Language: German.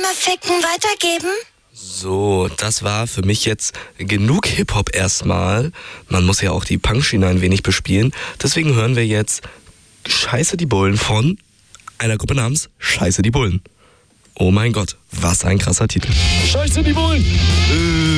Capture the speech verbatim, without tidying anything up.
Einmal ficken, weitergeben? So, das war für mich jetzt genug Hip-Hop erstmal. Man muss ja auch die Punkschiene ein wenig bespielen. Deswegen hören wir jetzt Scheiße die Bullen von einer Gruppe namens Scheiße die Bullen. Oh mein Gott, was ein krasser Titel. Scheiße die Bullen!